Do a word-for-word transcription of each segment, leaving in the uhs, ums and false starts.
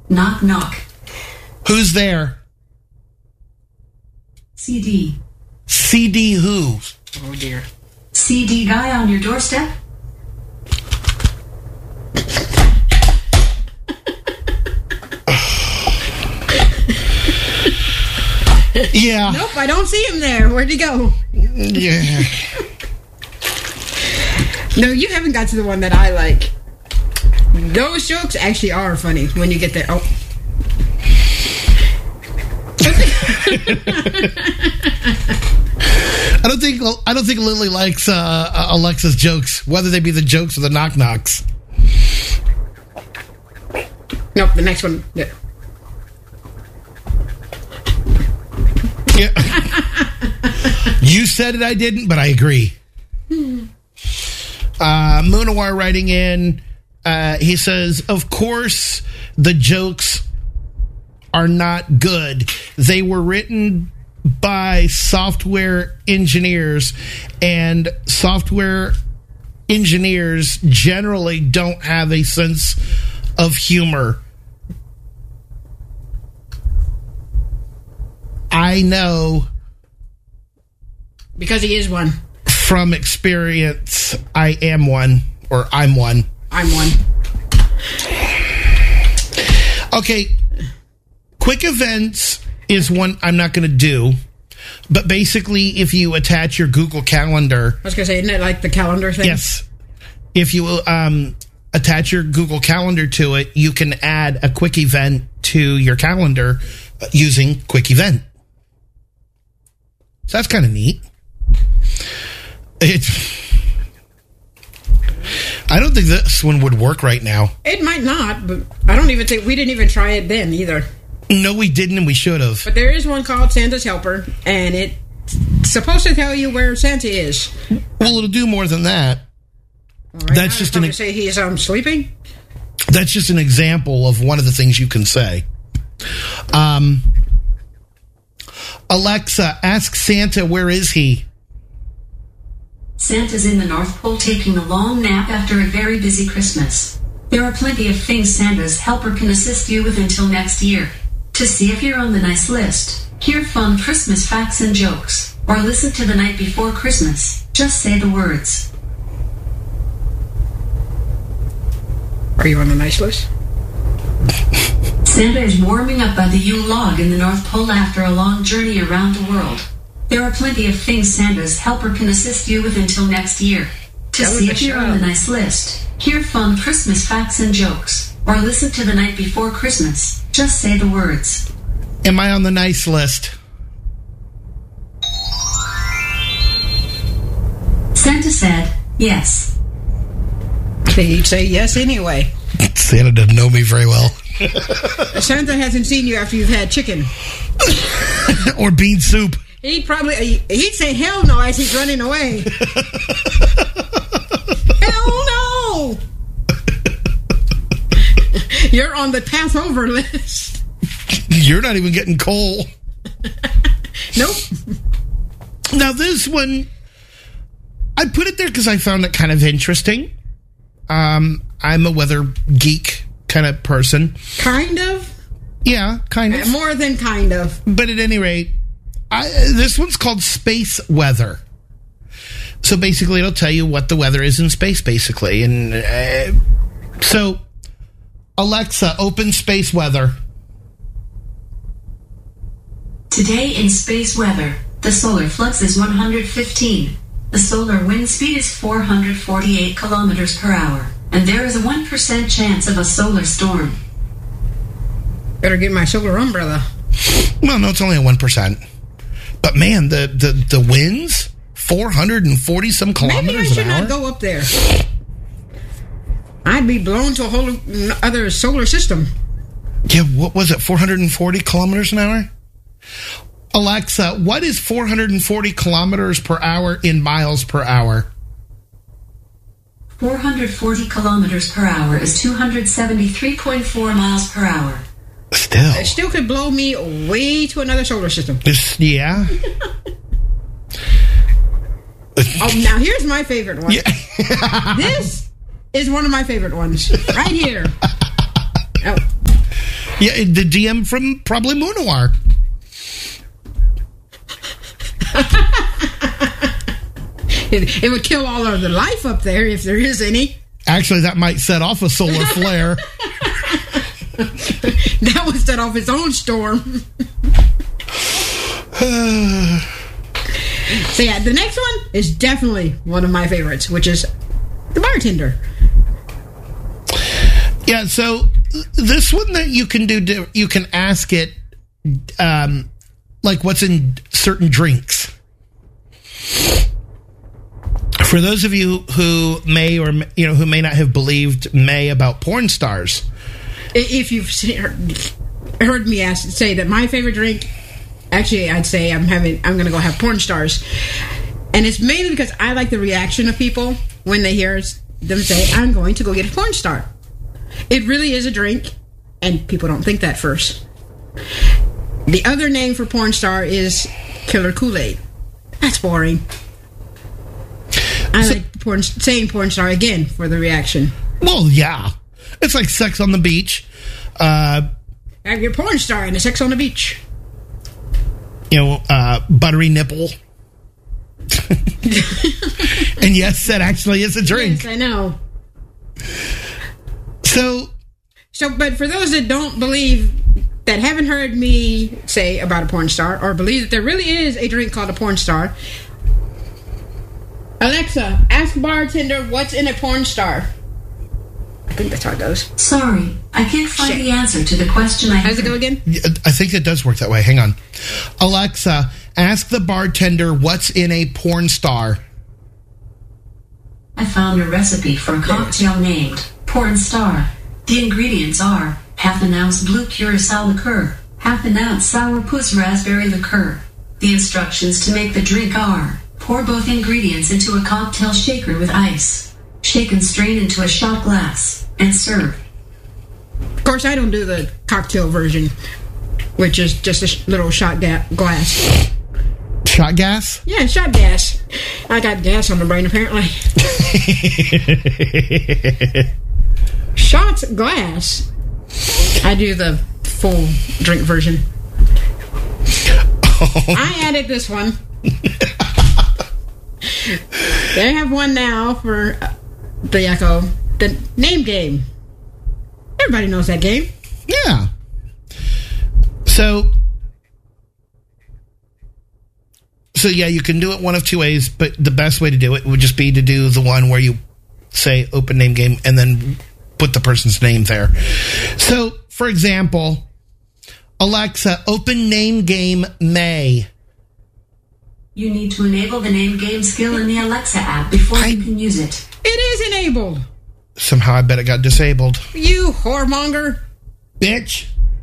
Knock, knock. Who's there? C D. C D who? Oh, dear. C D guy on your doorstep? Yeah. Nope, I don't see him there. Where'd he go? Yeah. No, you haven't got to the one that I like. Those jokes actually are funny when you get there. Oh. I don't think I don't think Lily likes uh, Alexa's jokes, whether they be the jokes or the knock knocks. Nope, the next one. Yeah. Yeah. You said it, I didn't, but I agree. Hmm. Uh, Munawar writing in, uh, he says, of course, the jokes are not good. They were written by software engineers, and software engineers generally don't have a sense of humor. I know. Because he is one. From experience, I am one, or I'm one. I'm one. Okay. Quick events is one I'm not going to do. But basically, if you attach your Google Calendar... I was going to say, isn't it like the calendar thing? Yes. If you um, attach your Google Calendar to it, you can add a quick event to your calendar using Quick Event. So that's kind of neat. It's... I don't think this one would work right now. It might not, but I don't even think... We didn't even try it then, either. No, we didn't, and we should have. But there is one called Santa's Helper, and it's supposed to tell you where Santa is. Well, it'll do more than that. All right, that's just an... to say he's um, sleeping? That's just an example of one of the things you can say. Um... Alexa, ask Santa, where is he? Santa's in the North Pole taking a long nap after a very busy Christmas. There are plenty of things Santa's helper can assist you with until next year. To see if you're on the nice list, hear fun Christmas facts and jokes, or listen to The Night Before Christmas, just say the words. Are you on the nice list? Santa is warming up by the Yule log in the North Pole after a long journey around the world. There are plenty of things Santa's helper can assist you with until next year. To see if you're on the nice list, hear fun Christmas facts and jokes, or listen to The Night Before Christmas, just say the words. Am I on the nice list? Santa said, yes. He'd say yes anyway. Santa doesn't know me very well. Santa hasn't seen you after you've had chicken. Or bean soup. He'd probably, he'd say hell no as he's running away. Hell no! You're on the pass over list. You're not even getting coal. Nope. Now this one, I put it there because I found it kind of interesting. Um, I'm a weather geek kind of person. Kind of? Yeah, kind of. More than kind of. But at any rate, I, this one's called Space Weather. So basically, it'll tell you what the weather is in space, basically. And uh, so, Alexa, open Space Weather. Today in space weather, the solar flux is one hundred fifteen. The solar wind speed is four hundred forty-eight kilometers per hour. And there is a one percent chance of a solar storm. Better get my solar umbrella. Well, no, it's only a one percent. But man, the, the, the winds, four hundred forty some kilometers an hour. Maybe I should not go up there. I'd be blown to a whole other solar system. Yeah, what was it, four hundred forty kilometers an hour? Alexa, what is four hundred forty kilometers per hour in miles per hour? four hundred forty kilometers per hour is two hundred seventy-three point four miles per hour. Still. It still could blow me way to another solar system. This, yeah. Oh, now here's my favorite one. Yeah. This is one of my favorite ones. Right here. Oh. Yeah, the D M from probably Moonawar. it, it would kill all of the life up there if there is any. Actually, that might set off a solar flare. That would set off its own storm. So yeah, the next one is definitely one of my favorites, which is the bartender. Yeah, so this one that you can do, you can ask it, um, like what's in certain drinks. For those of you who may or you know who may not have believed May about porn stars, if you've heard me ask say that my favorite drink, actually I'd say I'm having I'm gonna go have porn stars, and it's mainly because I like the reaction of people when they hear them say I'm going to go get a porn star. It really is a drink, and people don't think that first. The other name for porn star is Killer Kool-Aid. That's boring. I so, like porn, saying porn star again for the reaction. Well, yeah. It's like Sex on the Beach. Uh, Have your porn star and a Sex on the Beach. You know, uh, buttery nipple. And yes, that actually is a drink. Yes, I know. So, so, but for those that don't believe, that haven't heard me say about a porn star, or believe that there really is a drink called a porn star, Alexa, ask bartender what's in a porn star. I think that's how it goes. Sorry, I can't find Shit. the answer to the question I How's it go again? I think it does work that way. Hang on. Alexa, ask the bartender what's in a porn star. I found a recipe for a cocktail named Porn Star. The ingredients are half an ounce blue curacao liqueur, half an ounce sourpuss raspberry liqueur. The instructions to make the drink are: pour both ingredients into a cocktail shaker with ice. Shake and strain into a shot glass and serve. Of course, I don't do the cocktail version, which is just a sh- little shot ga- glass. Shot gas? Yeah, shot gas. I got gas on the brain, apparently. Shot glass. I do the full drink version. Oh. I added this one. They have one now for the Echo. The name game. Everybody knows that game. Yeah. So... So, yeah, you can do it one of two ways, but the best way to do it would just be to do the one where you say open name game and then put the person's name there. So, for example, Alexa, open name game May. You need to enable the name game skill in the Alexa app before I, you can use it. It is enabled. Somehow I bet it got disabled. You whoremonger. Bitch.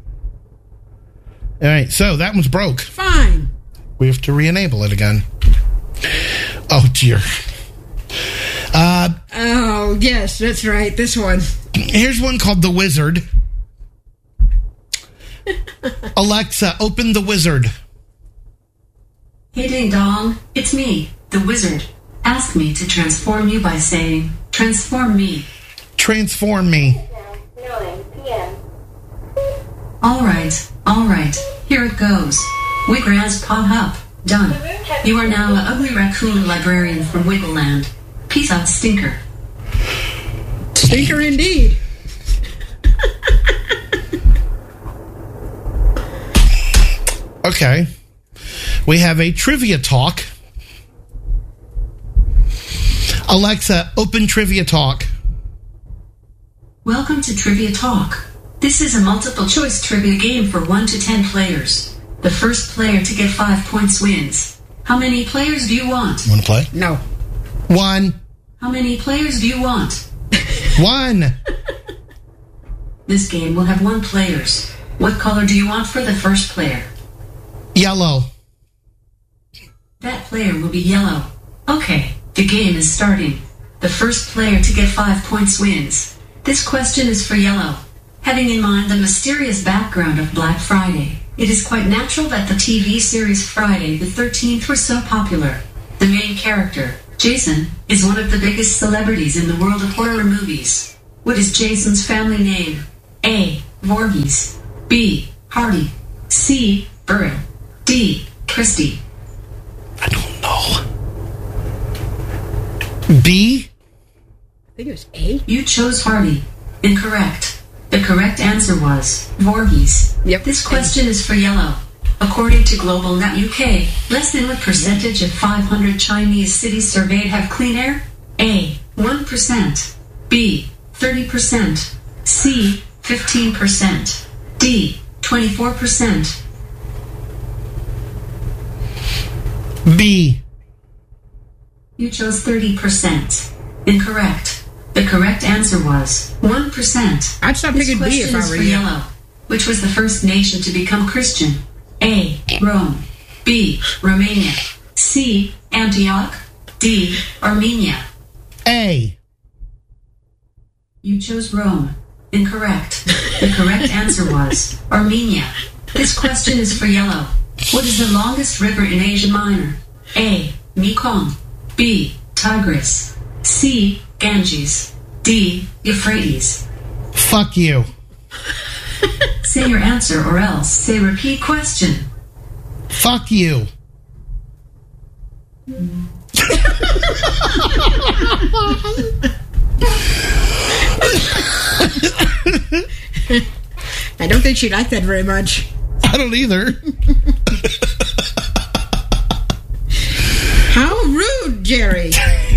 All right, so that one's broke. Fine. We have to re-enable it again. Oh, dear. Uh, oh, yes, that's right. This one. Here's one called The Wizard. Alexa, open The Wizard. Hey, ding dong. It's me, The Wizard. Ask me to transform you by saying, transform me. Transform me. nine p.m. All right, all right. Here it goes. Wigraz pot up. Done. You are now an ugly raccoon librarian from Wiggleland. Peace out, stinker. Stinker indeed. Okay. We have a trivia talk. Alexa, open trivia talk. Welcome to Trivia Talk. This is a multiple choice trivia game for one to ten players. The first player to get five points wins. How many players do you want? Want to play? No. One. How many players do you want? One. This game will have one players. What color do you want for the first player? Yellow. That player will be yellow. Okay, the game is starting. The first player to get five points wins. This question is for yellow. Having in mind the mysterious background of Black Friday, it is quite natural that the T V series Friday the thirteenth was so popular. The main character, Jason, is one of the biggest celebrities in the world of horror movies. What is Jason's family name? A. Voorhees. B. Hardy. C. Burrill. D. Christie. I don't know. B? I think it was A. You chose Hardy. Incorrect. The correct answer was Voorhees. Yep. This question is for yellow. According to GlobalNet U K, less than what percentage of five hundred Chinese cities surveyed have clean air? A. one percent. B. thirty percent. C. fifteen percent. D. twenty-four percent. B. You chose thirty percent. Incorrect. The correct answer was one percent. I'd stop This picking B question if I is were for you. yellow. Which was the first nation to become Christian? A. Rome. B. Romania. C. Antioch. D. Armenia. A. You chose Rome. Incorrect. The correct answer was Armenia. This question is for yellow. What is the longest river in Asia Minor? A. Mekong. B. Tigris. C. Ganges. D. Euphrates. Fuck you. Say your answer or else say repeat question. Fuck you. I don't think she liked that very much. I don't either. How rude, Jerry.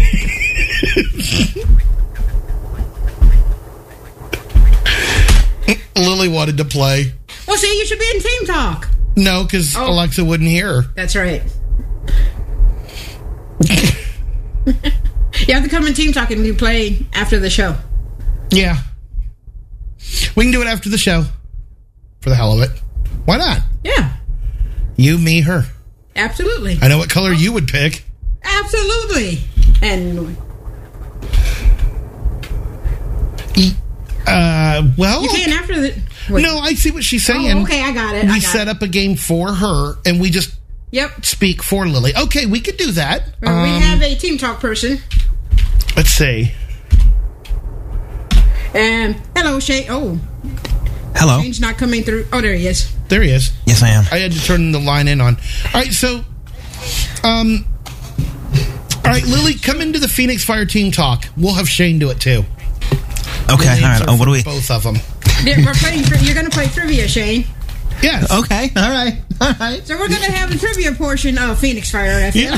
Lily wanted to play. Well, see, you should be in Team Talk. No, because Oh. Alexa wouldn't hear her. That's right. You have to come in Team Talk and we play after the show. Yeah. We can do it after the show. For the hell of it. Why not? Yeah, You, me, her. absolutely. I know what color you would pick. Absolutely. And Uh, well... you can after the... wait. No, I see what she's saying. Oh, okay, I got it. We I got set it. up a game for her, and we just Yep. speak for Lily. Okay, we could do that. Well, Um, we have a Team Talk person. let's see. And hello, Shane. Oh, Hello. Shane's not coming through. Oh, there he is. There he is. Yes, I am. I had to turn the line in on. All right, so, um, all right, Lily, come into the Phoenix Fire Team Talk. We'll have Shane do it too. Okay. We'll All right. answer Oh, what do for we? Both of them. Yeah, we're playing. Tri- you're going to play trivia, Shane. Yes. Okay. All right. All right. So we're going to have the trivia portion of Phoenix Fire F M.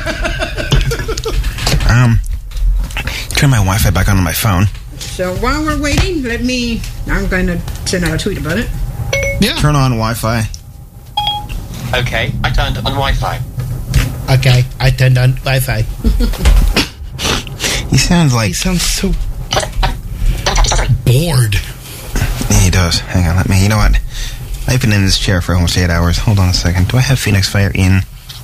Um, turn my Wi-Fi back on on my phone. So while we're waiting, let me. I'm going to send out a tweet about it. Yeah. Turn on Wi-Fi. Okay, I turned on Wi-Fi. Okay, I turned on Wi-Fi. He sounds like. He sounds so bored. Yeah, he does. Hang on. Let me. You know what? I've been in this chair for almost eight hours. Hold on a second. Do I have Phoenix Fire in?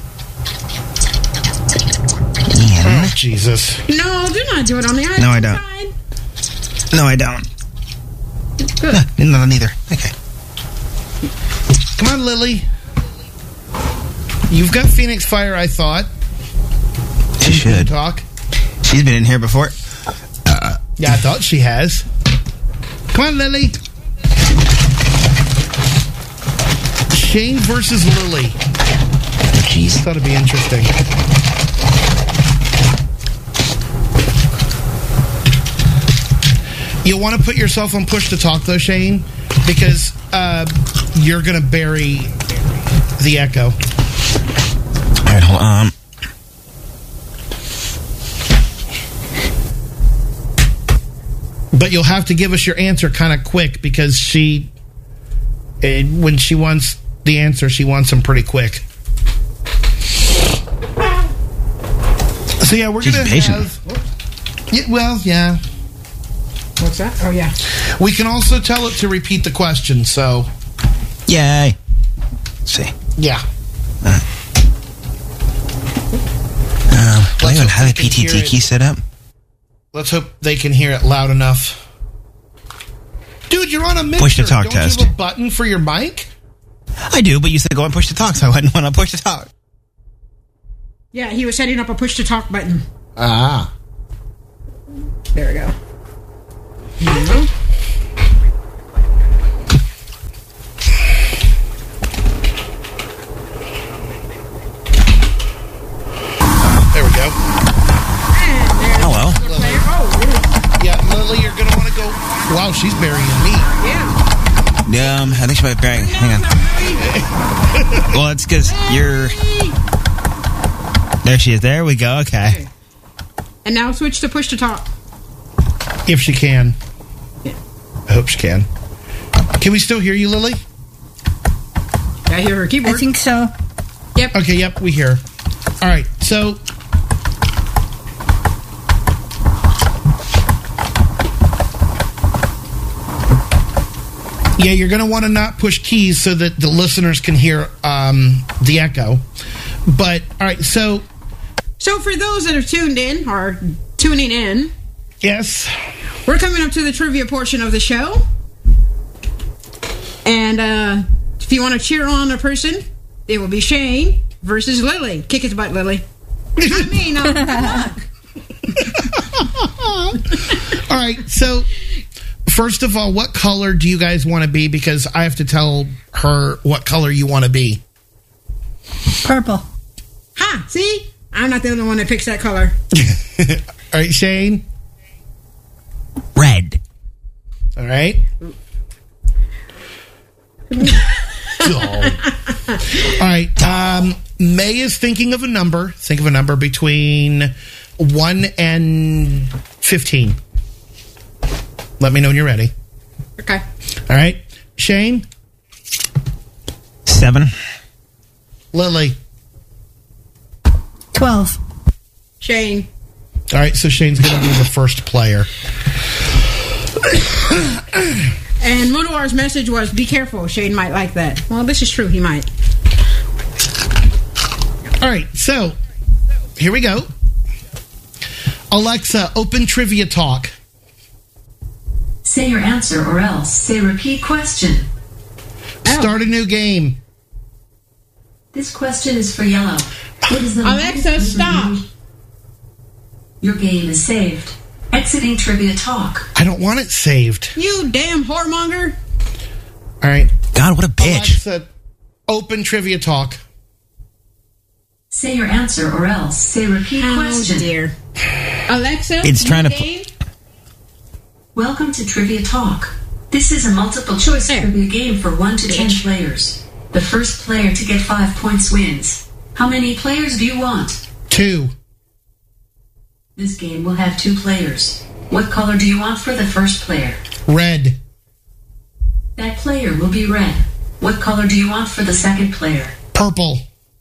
In? Oh, Jesus. No, do not do it on the iPhone No, I don't. side. No, I don't. Good. No, not either. Okay. Come on, Lily. You've got Phoenix Fire, I thought. She should. Talk. She's been in here before. Yeah, I thought she has. Come on, Lily. Shane versus Lily. Jeez. Thought it'd be interesting. You'll want to put yourself on push to talk, though, Shane, because uh, you're going to bury the echo. All right. Hold on. Um. But you'll have to give us your answer kind of quick because she, eh, when she wants the answer, she wants them pretty quick. So yeah, we're She's gonna patient. have. Yeah, well, yeah. What's that? Oh, yeah. We can also tell it to repeat the question. So Yay. Let's see. yeah, Um, do I Let's even hope have we a can P T hear T it. key set up? let's hope they can hear it loud enough. Dude, you're on a mixer. Push to talk Don't test. you have a button for your mic? I do, but you said go and push to talk, so I wouldn't want to push to talk. Yeah, he was setting up a push to talk button. Ah. There we go. Mhm. she's burying me. Yeah. Um, I think she might be burying. Hang on. Well, it's because you're... There she is. There we go. Okay. And now switch to push to talk. If she can. Yeah. I hope she can. Can we still hear you, Lily? I hear her keyboard. I think so. Yep. Okay, yep, we hear. All right, so... Yeah, you're going to want to not push keys so that the listeners can hear um, the echo. But, all right, so... So for those that are tuned in, or tuning in... Yes? We're coming up to the trivia portion of the show. And uh, if you want to cheer on a person, it will be Shane versus Lily. Kick his butt, Lily. I mean, uh, good luck. All right, so... First of all, what color do you guys want to be? Because I have to tell her what color you want to be. Purple. Ha! See? I'm not the only one that picks that color. All right, Shane? Red. All right. All right. Um, May is thinking of a number. Think of a number between one and fifteen. Let me know when you're ready. Okay. All right. Shane? Seven. Lily? twelve. Shane. All right, so Shane's going to be the first player. And Mudowar's message was, be careful, Shane might like that. Well, this is true, he might. All right, so here we go. Alexa, open Trivia Talk. Say your answer or else say repeat question. Start a new game. This question is for yellow. What is the Alexa, stop. Your game is saved. Exiting Trivia Talk. I don't want it saved. You damn whoremonger. All right. God, what a bitch. Alexa, open Trivia Talk. Say your answer or else say repeat Oh, question. dear. Alexa, It's trying new to pu- game? Welcome to Trivia Talk. This is a multiple choice There. trivia game for one to ten players. The first player to get five points wins. How many players do you want? Two. This game will have two players. What color do you want for the first player? Red. That player will be red. What color do you want for the second player? Purple.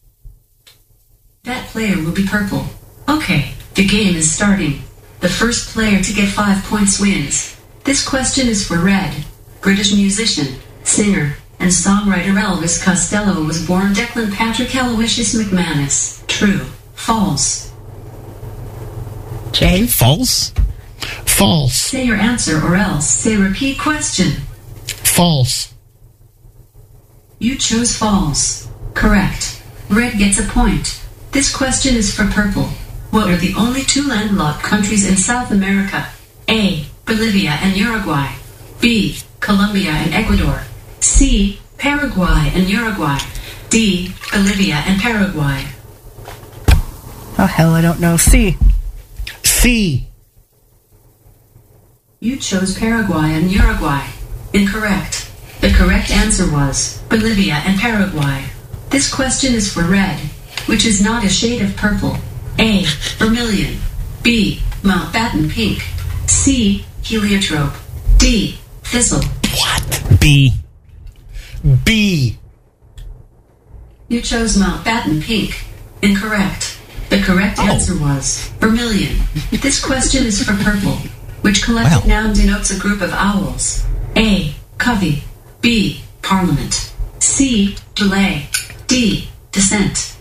That player will be purple. Okay, the game is starting. The first player to get five points wins. This question is for red. British musician, singer, and songwriter Elvis Costello was born Declan Patrick Aloysius McManus. True. False. Shane? False? False. Say your answer or else say repeat question. False. You chose false. Correct. Red gets a point. This question is for purple. What are the only two landlocked countries in South America? A. Bolivia and Uruguay. B. Colombia and Ecuador. C. Paraguay and Uruguay. D. Bolivia and Paraguay. Oh, hell, I don't know. C. C. You chose Paraguay and Uruguay. Incorrect. The correct answer was Bolivia and Paraguay. This question is for red, which is not a shade of purple. A. Vermilion. B. Mountbatten pink. C. Heliotrope. D. Thistle. What? B. B. You chose Mountbatten pink. Incorrect. The correct Oh. answer was vermilion. This question is for purple, which collective Wow. noun denotes a group of owls. A. Covey. B. Parliament. C. Delay. D. Descent.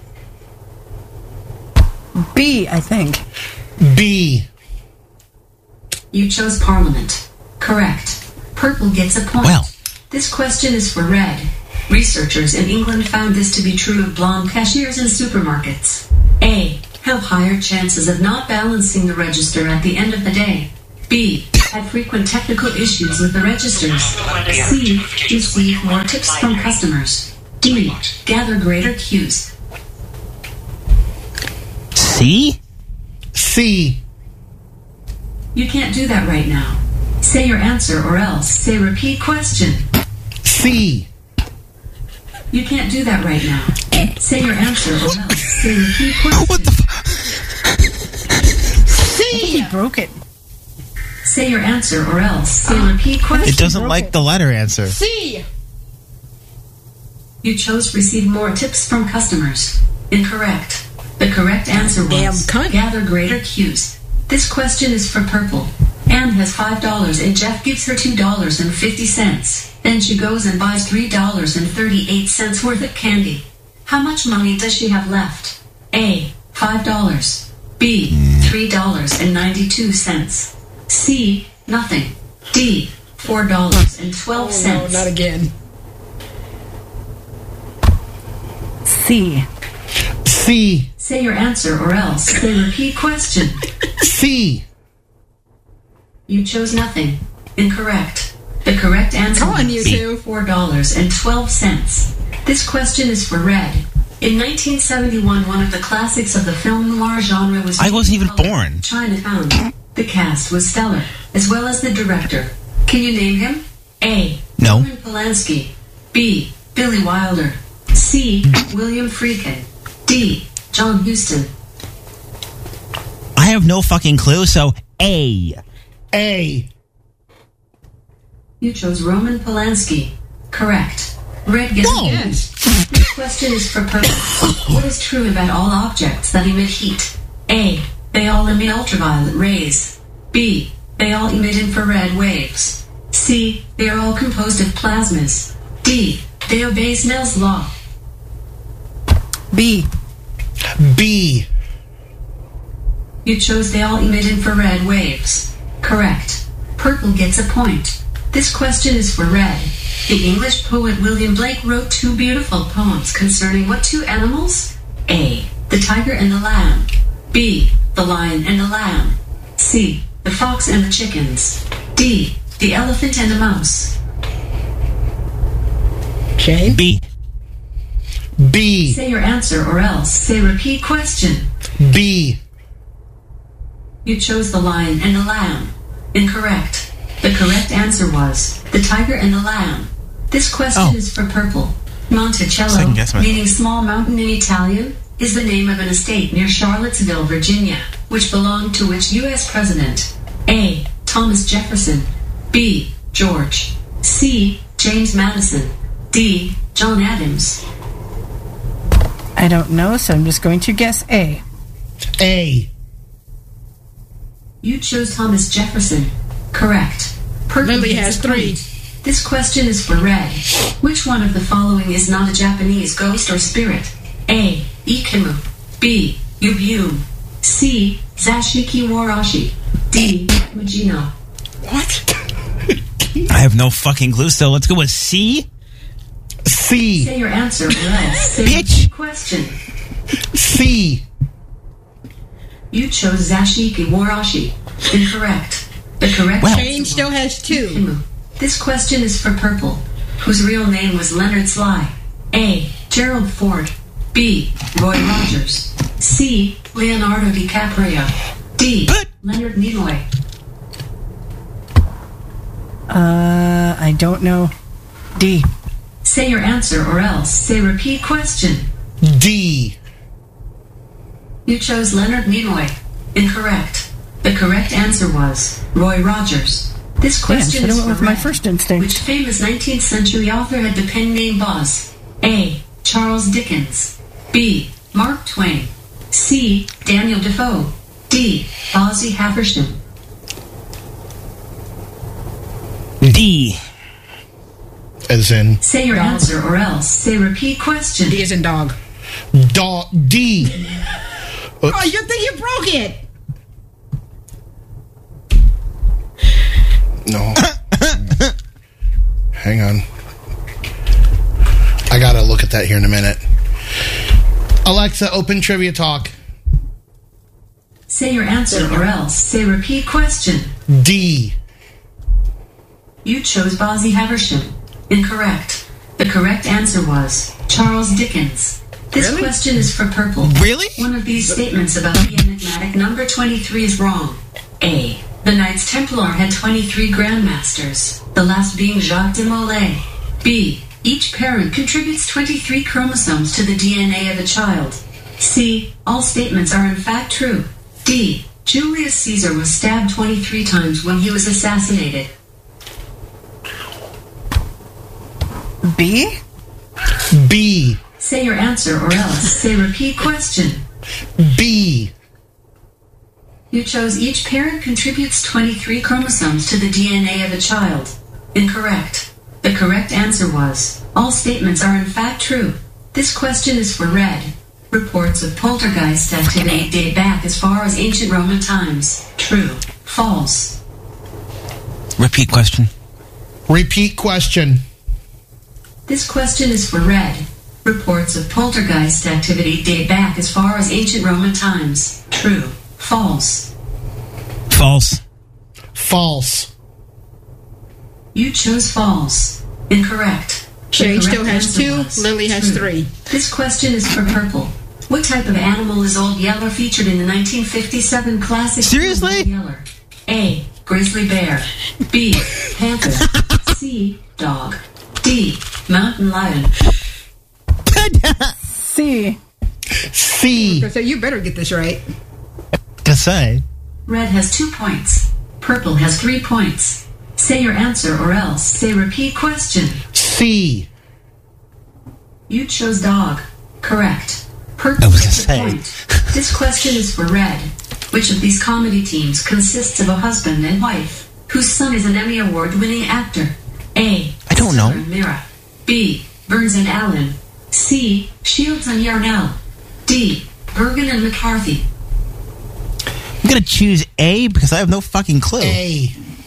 B, I think. B. You chose Parliament. Correct. Purple gets a point. Well. This question is for red. Researchers in England found this to be true of blonde cashiers in supermarkets. A. Have higher chances of not balancing the register at the end of the day. B. Had frequent technical issues with the registers. C. Receive more tips from customers. D. Gather greater queues. C? C. You can't do that right now. Say your answer or else. Say repeat question. C. You can't do that right now. Say your answer or else. Say repeat question. What the fuck? He broke it. Say your answer or else. Say repeat question. It doesn't broke like it. the letter answer. C. You chose receive more tips from customers. Incorrect. The correct answer was Damn cunt. gather greater cues. This question is for Purple. Anne has five dollars and Jeff gives her two dollars and fifty cents. Then she goes and buys three dollars and thirty-eight cents worth of candy. How much money does she have left? A. five dollars. B. three dollars and ninety-two cents. C. Nothing. D. four dollars and twelve Oh, no, cents. not again. C. C. Say your answer or else. Say repeat question. C. You chose nothing. Incorrect. The correct answer Come on, was you two. four dollars and twelve cents. This question is for Red. In nineteen seventy-one, one of the classics of the film noir genre was... I wasn't even called born. Chinatown. The cast was stellar, as well as the director. Can you name him? A. No. Roman Polanski. B. Billy Wilder. C. William Friedkin. D. John Huston. I have no fucking clue, so A. A. You chose Roman Polanski. Correct. Red gets No. a Yes. This question is for Purple. What is true about all objects that emit heat? A. They all emit ultraviolet rays. B. They all emit infrared waves. C. They are all composed of plasmas. D. They obey Snell's law. B. B. You chose they all emit infrared waves. Correct. Purple gets a point. This question is for Red. The English poet William Blake wrote two beautiful poems concerning what two animals? A. The tiger and the lamb. B. The lion and the lamb. C. The fox and the chickens. D. The elephant and the mouse. Shane? B. B. Say your answer or else. Say repeat question. B. You chose the lion and the lamb. Incorrect. The correct answer was the tiger and the lamb. This question Oh. is for Purple. Monticello, Second guess myself. meaning small mountain in Italian, is the name of an estate near Charlottesville, Virginia, which belonged to which U S president? A. Thomas Jefferson. B. George. C. James Madison. D. John Adams. I don't know, so I'm just going to guess A. A. You chose Thomas Jefferson. Correct. Purple Lily gets has a three. point. This question is for Red. Which one of the following is not a Japanese ghost or spirit? A. Ikimu. B. Yubyum. C. Zashiki Warashi. D. Mujino. What? I have no fucking clue, so let's go with C. C. Say your answer or else. Say Bitch. the question. C. You chose Zashiki Warashi. Incorrect. The correct Well. answer Shane was still has two. Ikimu. This question is for Purple, whose real name was Leonard Sly. A. Gerald Ford. B. Roy Rogers. C. Leonardo DiCaprio. D. But- Leonard Nimoy. Uh, I don't know. D. Say your answer or else. Say repeat question. D. You chose Leonard Nimoy. Incorrect. The correct answer was Roy Rogers. This question Yes, I is went for with my Red. first instinct. Which famous nineteenth century author had the pen name Boz? A. Charles Dickens. B. Mark Twain. C. Daniel Defoe. D. Ozzie Haversham. D. As in Say your Dog. answer or else. Say repeat question. D is in dog. dog. D. Oh, you think you broke it? No. Hang on. I gotta look at that here in a minute. Alexa, open Trivia Talk. Say your answer or else. Say repeat question. D. You chose Ozzie Haversham. Incorrect. The correct answer was Charles Dickens. This Really? question is for Purple. Really? One of these statements about the enigmatic number twenty-three is wrong. A. The The Knights Templar had twenty-three Grandmasters, the last being Jacques de Molay. B. Each parent contributes twenty-three chromosomes to the D N A of a child. C. All statements are in fact true. D. Julius Caesar was stabbed twenty-three times when he was assassinated. B? B. Say your answer or else say repeat question. B. You chose each parent contributes twenty-three chromosomes to the D N A of a child. Incorrect. The correct answer was, all statements are in fact true. This question is for Red. Reports of poltergeist activity date back as far as ancient Roman times. True. False. Repeat question. Repeat question. This question is for Red. Reports of poltergeist activity date back as far as ancient Roman times. True. False. False. False. You chose false. Incorrect. The Shane correct still has answer two. was Lily has true. three. This question is for Purple. What type of animal is Old Yeller featured in the nineteen fifty-seven classic Seriously? film Old Yeller? A. Grizzly bear. B. Panther. C. Dog. D. Mountain lion. C. C. So you better get this right. To say. Red has two points. Purple has three points. Say your answer or else say repeat question. C. You chose dog. Correct. Purple I was gets a gonna point. This question is for Red. Which of these comedy teams consists of a husband and wife whose son is an Emmy Award-winning actor? A. I don't know. Stiller and Mira. B. Burns and Allen. C. Shields and Yarnell. D. Bergen and McCarthy. I'm gonna choose A because I have no fucking clue. A.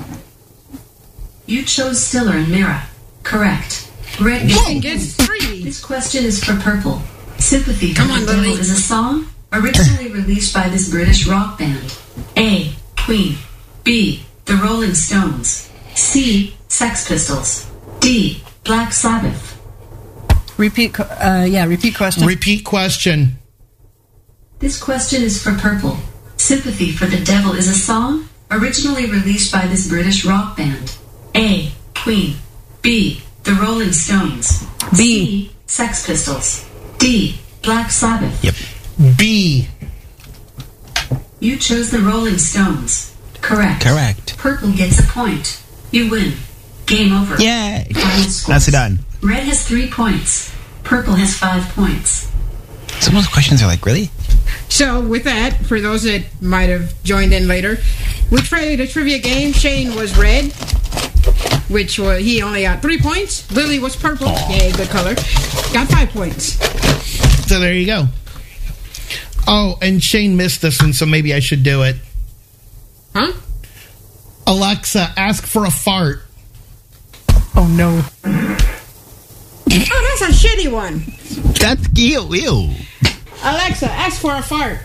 You chose Stiller and Mira. Correct. Red Shane gets gets three. This question is for Purple. Sympathy for Come the on, Devil Lily. is a song originally released by this British rock band. A. Queen. B. The Rolling Stones. C. Sex Pistols. D. Black Sabbath. Repeat, co- uh, yeah, repeat question. Repeat question. This question is for Purple. Sympathy for the Devil is a song originally released by this British rock band. A. Queen. B. The Rolling Stones. B. C. Sex Pistols. D. Black Sabbath. Yep. B. You chose the Rolling Stones. Correct. Correct. Purple gets a point. You win. Game over. Yay. Final scores. That's it done. Red has three points. Purple has five points. Some of those questions are like, really? So with that, for those that might have joined in later, we played a trivia game. Shane was red, which was, he only got three points. Lily was purple. Yay, good color. Got five points. So there you go. Oh, and Shane missed this one, so maybe I should do it. Huh? Alexa, ask for a fart. Oh no. Oh, that's a shitty one. That's ew, ew. Alexa, ask for a fart.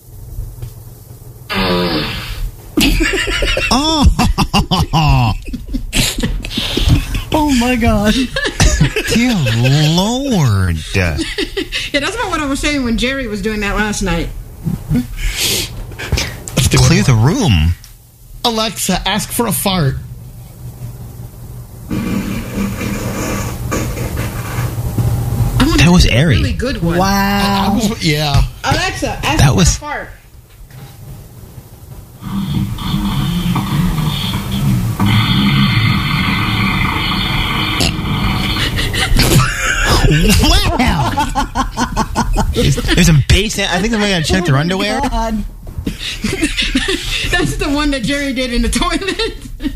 Oh, Oh my god. dear Lord. Yeah, that's about what I was saying when Jerry was doing that last night. Let's do Clear it. the room. Alexa, ask for a fart. I wanna That was do a airy. really good one. I Wow. was, yeah. Alexa, ask That for was- a fart. Wow. there's, there's a bass. I think I'm going to check their underwear. God. That's the one that Jerry did in the toilet.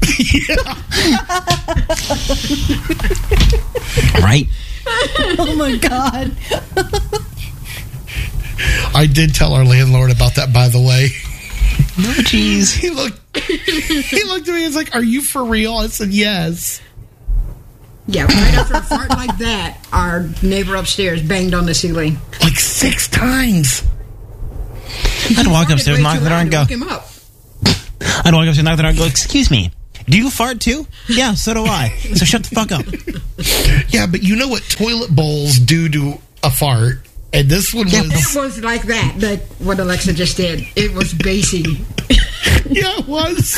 Right? Oh my god. I did tell our landlord about that, by the way. No, jeez. He looked he looked at me and was like, "Are you for real?" I said, "Yes." Yeah, right after a fart like that, our neighbor upstairs banged on the ceiling. Like six times. I'd walk upstairs, Way knock too on the door, loud and to go. wake him up. I'd walk upstairs, knock on the door, and go, "Excuse me, do you fart too?" "Yeah, so do I." "So shut the fuck up." Yeah, but you know what toilet bowls do to a fart? And this one Yeah, was... It was like that, like what Alexa just did. It was bassy. Yeah, it was.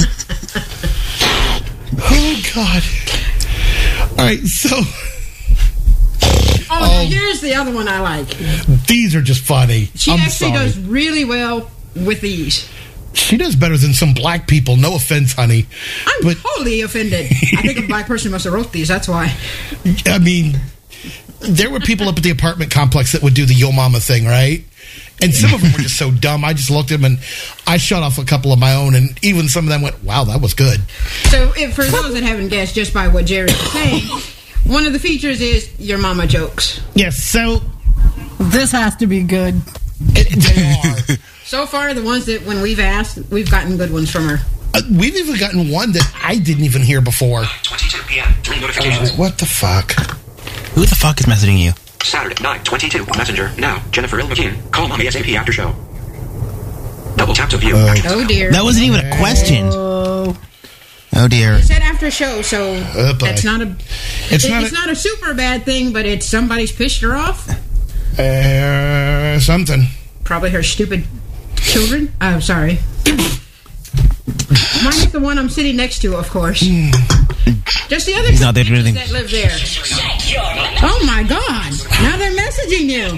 Oh, God. All right, so... Oh, Oh. here's the other one I like. These are just funny. She I'm actually sorry. does really well with these. She does better than some black people. No offense, honey. I'm But- totally offended. I think a black person must have wrote these. That's why. I mean, there were people up at the apartment complex that would do the Yo Mama thing, right? And some of them were just so dumb. I just looked at them and I shot off a couple of my own, and even some of them went, wow, that was good. So, if, for those that haven't guessed, just by what Jerry was saying, one of the features is your mama jokes. Yes, so This has to be good. it, they are. So far, the ones that when we've asked, we've gotten good ones from her. Uh, we've even gotten one that I didn't even hear before. twenty-two p.m. Three notifications. What the fuck? Who the fuck is messaging you? Saturday, nine twenty-two. Messenger. Now, Jennifer Il McKean. Call mom ASAP after show. Double tap to view. Uh, Actions. Oh dear. That wasn't even a question. Oh, Oh dear. It said after show, so Oh, boy. that's not a. It's it- not it's a- not a super bad thing, but it's somebody's pissed her off. Uh, something. Probably her stupid children. I'm sorry. Minus the one I'm sitting next to, of course. Just the other He's not there to do bitches anything. that live there. Oh my God! Now they're messaging you.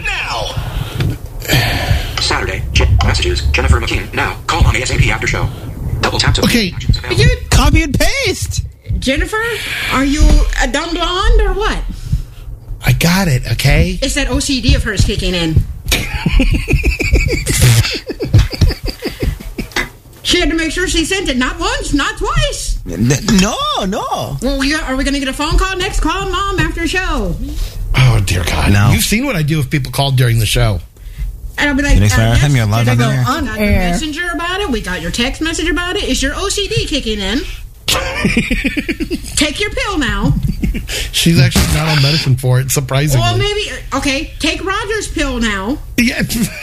Saturday. Je- messages. Jennifer McKean. Now, call mom ASAP after show. Double tap to Okay. Actions available. You, Copy and paste. Jennifer, are you a dumb blonde or what? I got it, okay? It's that O C D of hers kicking in. She had to make sure she sent it not once, not twice. N- No, no. Well, we are we going to get a phone call next? Call mom after the show. Oh, dear God. No. You've seen what I do if people call during the show. And I'll be like, Phoenix uh, Fire yes, Time, you're live on we the air. got On the air. messenger about it. We got your text message about it. Is your O C D kicking in? Take your pill now. She's actually not on medicine for it, surprisingly. Well, maybe, okay, take Roger's pill now. Yeah.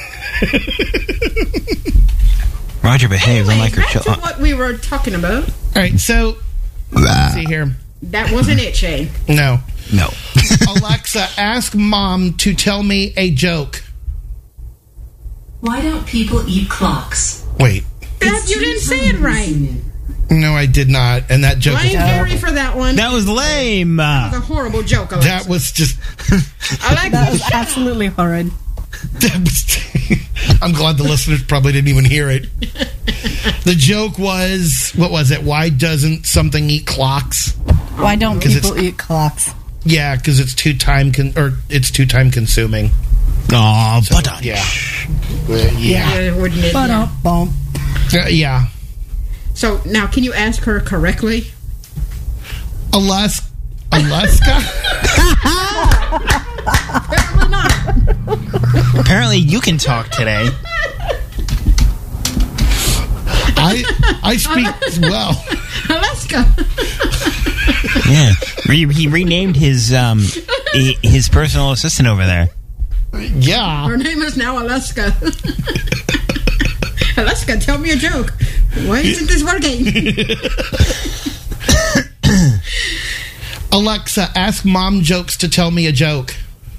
Roger behaves Anyway, unlike her back to children. what we were talking about. All right, so let's see here. That wasn't it, Shane. No. No. Alexa, ask mom to tell me a joke. Why don't people eat clocks? Wait. That, you didn't say it right. No, I did not. And that joke was Blame terrible. Harry for that one. That was lame. That was a horrible joke, Alexa. That was just. Alexa, that was shut up. absolutely horrid. That was. I'm glad the listeners probably didn't even hear it. The joke was, what was it? Why doesn't something eat clocks? Why don't 'Cause people it's- eat clocks? Yeah, because it's too time con- or it's too time consuming. Aw, but Yeah. Uh, yeah. Yeah, wouldn't it? But Yeah. bump. Uh, yeah. So now, can you ask her correctly? Alaska. Alaska. Apparently not. apparently you can talk today. I I speak well. Alaska. Yeah. Re- he renamed his um i- his personal assistant over there. Yeah. Her name is now Alaska. Alaska, tell me a joke. Why isn't this working? Alexa, ask mom jokes to tell me a joke.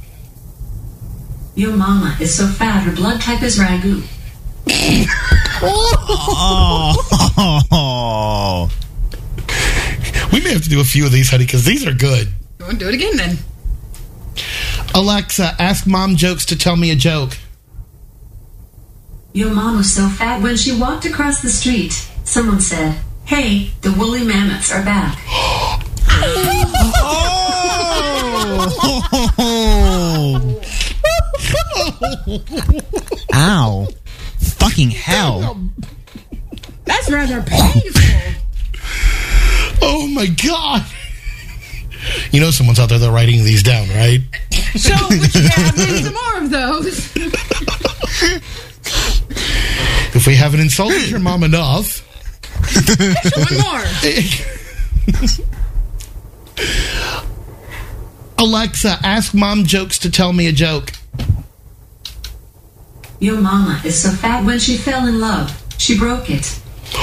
Your mama is so fat her blood type is ragu. Oh. We may have to do a few of these, honey, because these are good. Go and do it again then. Alexa, ask mom jokes to tell me a joke. Your mom was so fat when she walked across the street. Someone said, "Hey, the woolly mammoths are back." Ow. Fucking hell. That's rather painful. Oh my God. You know someone's out there that's writing these down, right? So, would you have maybe some more of those? If we haven't insulted your mom enough. One more. Alexa, ask mom jokes to tell me a joke. Your mama is so fat when she fell in love, she broke it.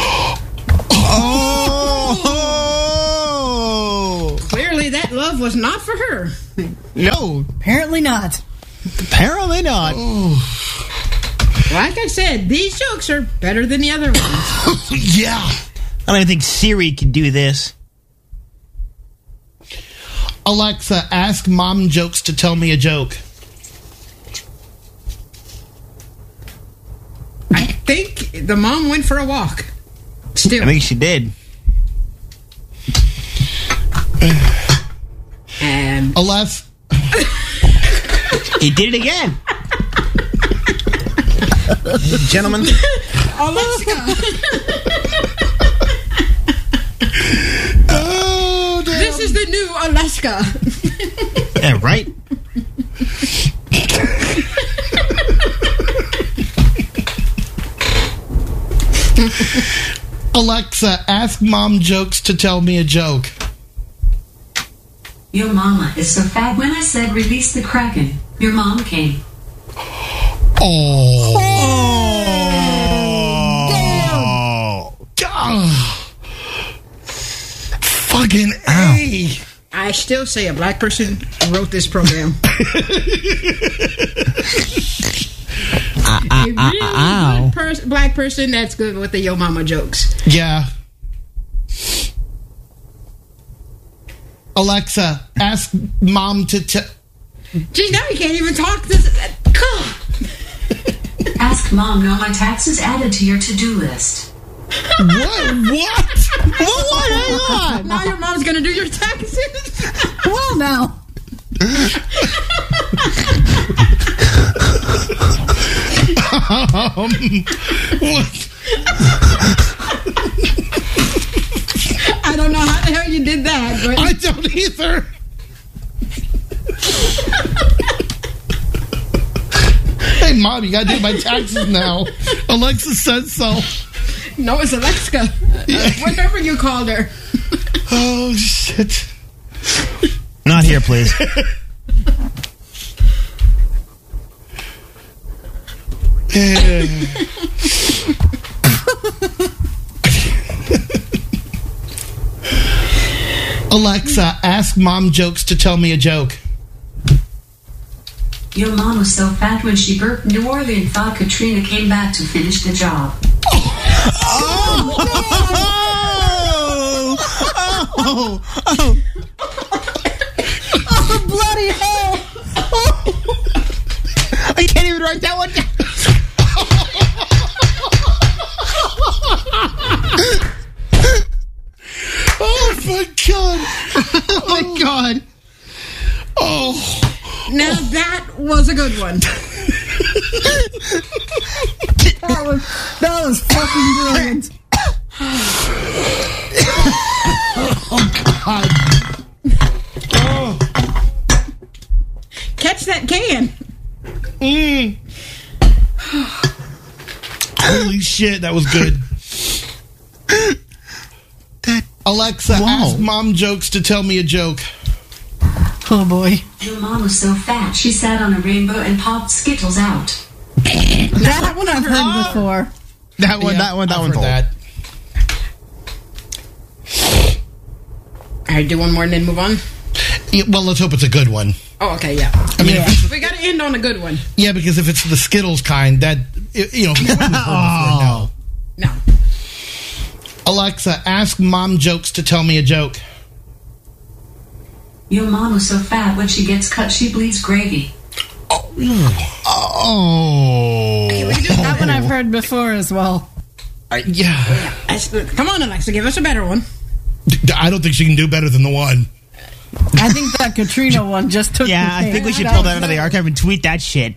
Oh. Clearly, that love was not for her. No. Apparently not. Apparently not. Like I said, these jokes are better than the other ones. Yeah. I don't even think Siri could do this. Alexa, ask mom jokes to tell me a joke. I think the mom went for a walk. Still. I think she did. And Alexa. He did it again. Gentlemen. Alaska. Oh, damn. This is the new Alaska. Yeah, right? Alexa, ask mom jokes to tell me a joke. Your mama is so fat. When I said release the Kraken, your mom came. Oh. Oh. Oh. Fucking A. I still say a black person wrote this program. Uh, A uh, really uh, ow. good pers- black person that's good with the yo mama jokes. Yeah. Alexa, ask mom to tell... Geez, now you can't even talk this. God. Ask mom, no, my taxes added to your to-do list. What? What? What? What? Hang on. Now your mom's gonna do your taxes. Well, now. um, what? I don't know how the hell you did that, but I don't either. Hey, mom, you gotta do my taxes now. Alexa said so. no, it's Alexa. Whatever you called her. Oh, shit. Not here, please. Alexa, ask mom jokes to tell me a joke. Your mom was so fat when she burped, New Orleans thought Katrina came back to finish the job. Oh! Oh! Oh! Oh, bloody hell! I can't even write that one down. Oh, my God. Oh, my God. Oh. Now that was a good one. That was, that was fucking brilliant. Oh, God. Oh. Catch that can. Mm. Holy shit, that was good. That, Alexa, wow. ask mom jokes to tell me a joke. Oh, boy. Your mom was so fat, she sat on a rainbow and popped Skittles out. That one I've heard before. that one, Yeah, that one, that I've one. heard that. All right, do one more and then move on. Yeah, well, let's hope it's a good one. Oh, okay, yeah. I mean, Yeah. if it's, We got to end on a good one. yeah, because if it's the Skittles kind, that, you know, Oh. No. Alexa, ask mom jokes to tell me a joke. Your mom was so fat, when she gets cut, she bleeds gravy. Oh. That one I've heard before as well. I, yeah. That's- Come on, Alexa, give us a better one. I don't think she can do better than the one. I think that Katrina one just took Yeah, the I think we cake. should pull that out of the archive and tweet that shit.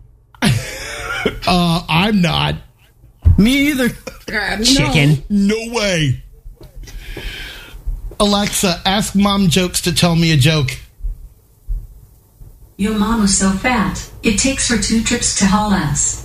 Uh, I'm not. Me either. Uh, no. Chicken. No way. Alexa, ask mom jokes to tell me a joke. Your mom was so fat, it takes her two trips to haul ass.